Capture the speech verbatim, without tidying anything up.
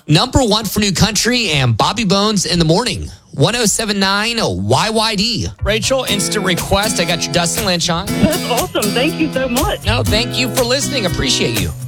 Number one for New Country and Bobby Bones in the morning. one oh seven point nine Y Y D. Rachel, instant request. I got your Dustin Lynch on. That's awesome. Thank you so much. No, thank you for listening. Appreciate you.